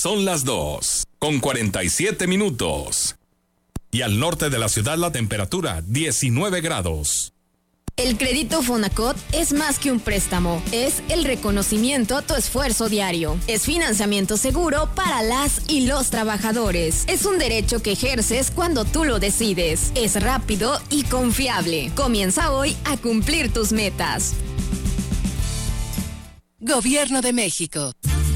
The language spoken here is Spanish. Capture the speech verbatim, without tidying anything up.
Son las dos, con cuarenta y siete minutos. Y al norte de la ciudad la temperatura diecinueve grados. El crédito Fonacot es más que un préstamo, es el reconocimiento a tu esfuerzo diario. Es financiamiento seguro para las y los trabajadores. Es un derecho que ejerces cuando tú lo decides. Es rápido y confiable. Comienza hoy a cumplir tus metas. Gobierno de México.